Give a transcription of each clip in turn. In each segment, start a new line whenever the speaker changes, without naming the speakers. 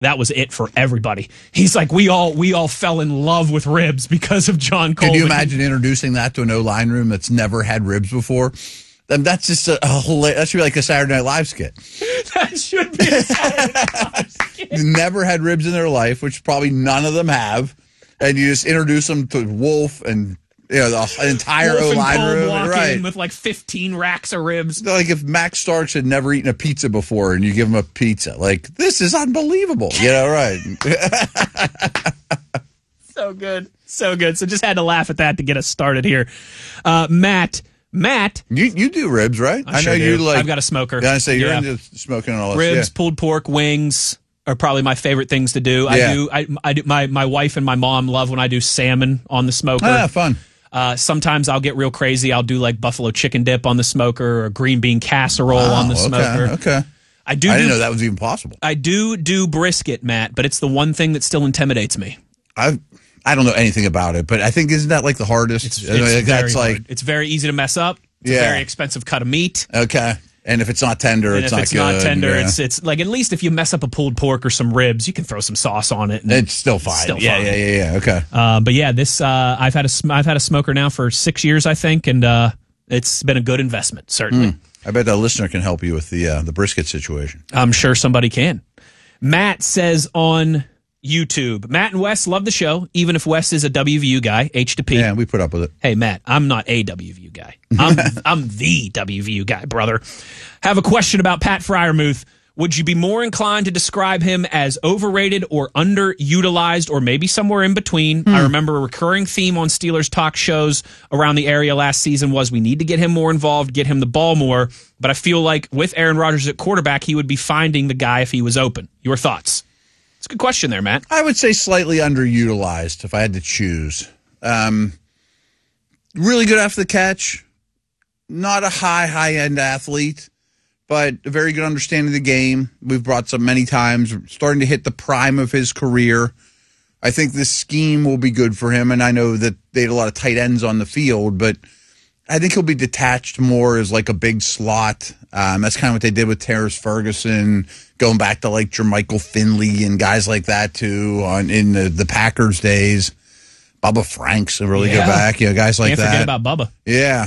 that was it for everybody. He's like, we all fell in love with ribs because of John Colvin.
Could you imagine introducing that to an O-line room that's never had ribs before? That's just that should be like a Saturday Night Live skit.
That should be a Saturday Night Live skit.
Never had ribs in their life, which probably none of them have, and you just introduce them to Wolf and the entire O-line room,
right? In with like 15 racks of ribs.
Like if Max Starks had never eaten a pizza before, and you give him a pizza, like this is unbelievable, right?
So good, so good. So just had to laugh at that to get us started here, Matt.
You do ribs, right?
I know you like. I've got a smoker.
Yeah, I say you're into smoking and all this.
Ribs, pulled pork, wings are probably my favorite things to do.
Yeah.
I do. My wife and my mom love when I do salmon on the smoker.
Ah, fun.
Sometimes I'll get real crazy. I'll do like buffalo chicken dip on the smoker or green bean casserole on the smoker.
Okay. I didn't know that was even possible.
I do brisket, Matt, but it's the one thing that still intimidates me.
I don't know anything about it, but I think isn't that like the hardest?
It's very hard. It's very easy to mess up. It's a very expensive cut of meat.
Okay. And if it's not tender, it's not good.
If it's not tender, it's like at least if you mess up a pulled pork or some ribs, you can throw some sauce on it. And
it's still fine. Yeah. Okay.
But yeah, this I've had a smoker now for 6 years, I think, and it's been a good investment, certainly.
I bet that listener can help you with the brisket situation.
I'm sure somebody can. Matt says on YouTube, Matt and Wes love the show, even if Wes is a WVU guy, H to P.
Yeah, we put up with it.
Hey, Matt, I'm not a WVU guy. I'm the WVU guy, brother. Have a question about Pat Freiermuth. Would you be more inclined to describe him as overrated or underutilized or maybe somewhere in between? I remember a recurring theme on Steelers talk shows around the area last season was we need to get him more involved, get him the ball more. But I feel like with Aaron Rodgers at quarterback, he would be finding the guy if he was open. Your thoughts? It's a good question there, Matt.
I would say slightly underutilized if I had to choose. Really good after the catch. Not a high-end athlete, but a very good understanding of the game. We've brought up many times. Starting to hit the prime of his career. I think this scheme will be good for him, and I know that they had a lot of tight ends on the field, but I think he'll be detached more as like a big slot. That's kind of what they did with Terrace Ferguson, going back to like Jermichael Finley and guys like that too in the Packers days. Bubba Frank's a really good back, guys like that.
Can't forget about Bubba.
Yeah.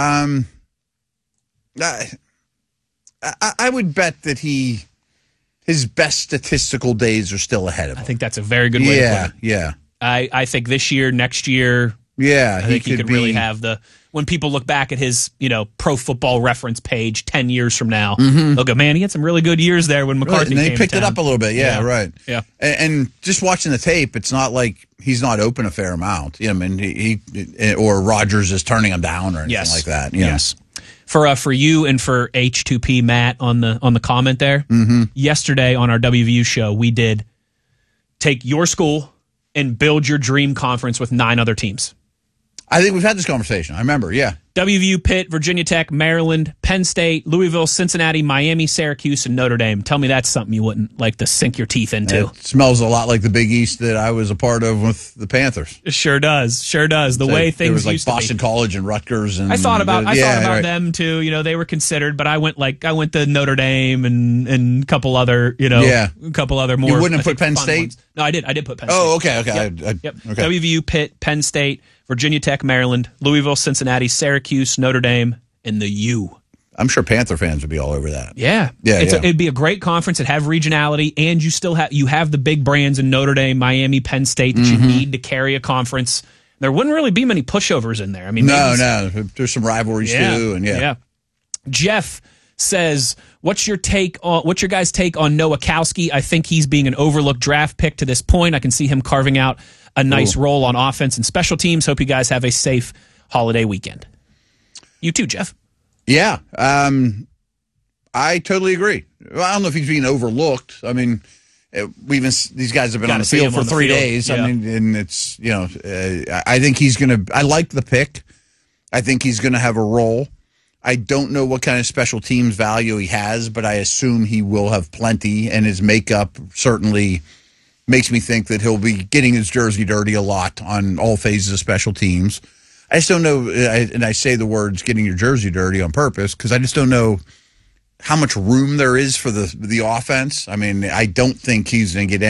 I would bet that his best statistical days are still ahead of him.
I think that's a very good way to put it.
Yeah.
I think this year, next year,
I
think he could really have when people look back at his, Pro Football Reference page 10 years from now, they'll go, man, he had some really good years there when McCarthy
came
and
they picked
it
up a little bit. Yeah, right.
Yeah.
And just watching the tape, it's not like he's not open a fair amount. I mean, he or Rodgers is turning him down or anything like that.
Yes. For you and for H2P Matt on the comment there, yesterday on our WVU show, we did take your school and build your dream conference with 9 other teams.
I think we've had this conversation. I remember,
WVU, Pitt, Virginia Tech, Maryland, Penn State, Louisville, Cincinnati, Miami, Syracuse, and Notre Dame. Tell me that's something you wouldn't like to sink your teeth into.
It smells a lot like the Big East that I was a part of with the Panthers.
It sure does. The way things
was like
used
Boston
to be.
College and Rutgers, and
I thought about them too. They were considered, but I went to Notre Dame and a couple other, a couple other more.
You wouldn't have put Penn State?
Ones. No, I did. I did put Penn State.
Oh, okay.
Yep. WVU, Pitt, Penn State, Virginia Tech, Maryland, Louisville, Cincinnati, Syracuse, Notre Dame, and the U.
I'm sure Panther fans would be all over that.
Yeah. It'd be a great conference. It'd have regionality, and you still have the big brands in Notre Dame, Miami, Penn State that you need to carry a conference. There wouldn't really be many pushovers in there. I mean,
no. There's some rivalries too, and
Jeff says, what's your guys' take on Noah Kowski? I think he's being an overlooked draft pick to this point. I can see him carving out a nice role on offense and special teams. Hope you guys have a safe holiday weekend. You too, Jeff.
Yeah. I totally agree. Well, I don't know if he's being overlooked. I mean, these guys have been on the field for 3 days.
Yeah.
I mean, and it's, I think he's going to, I like the pick. I think he's going to have a role. I don't know what kind of special teams value he has, but I assume he will have plenty, and his makeup certainly makes me think that he'll be getting his jersey dirty a lot on all phases of special teams. I just don't know, and I say the words getting your jersey dirty on purpose, because I just don't know how much room there is for the offense. I mean, I don't think he's going to get